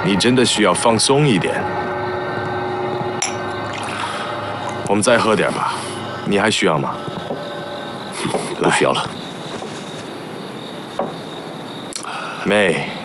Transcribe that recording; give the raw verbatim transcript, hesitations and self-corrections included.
你真的需要放松一点。我们再喝点吧，你还需要吗？ 不需要了。 妹。